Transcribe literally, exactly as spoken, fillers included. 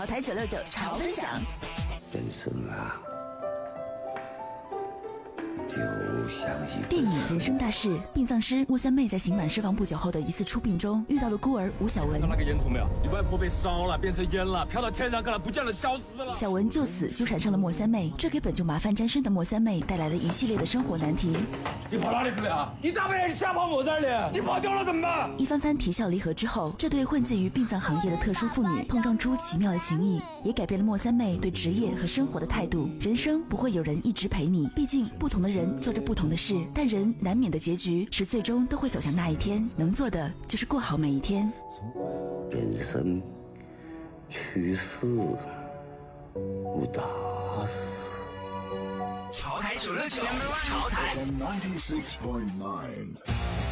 潮台九六九潮分享。 人生啊，就像一电影《人生大事》，殡葬师莫三妹在刑满释放不久后的一次出殡中，遇到了孤儿吴小文。 看到那个烟囱没有？你外婆被烧了，变成烟了，飘到天上，看来不见了，消失了。 小文就此纠缠上了莫三妹，这给本就麻烦沾身的莫三妹带来了一系列的生活难题。 你跑哪里去了？你大半夜瞎跑我这里，你跑丢了怎么办？ 一番番啼笑离合之后，这对混迹于殡葬行业的特殊妇女碰撞出奇妙的情谊，也改变了莫三妹对职业和生活的态度。人生不会有人一直陪你，毕竟不同的人做着不同的事，但人难免的结局是最终都会走向那一天，能做的就是过好每一天。 人生去世无大事。 潮台九六九，潮台。 ninety-six point nine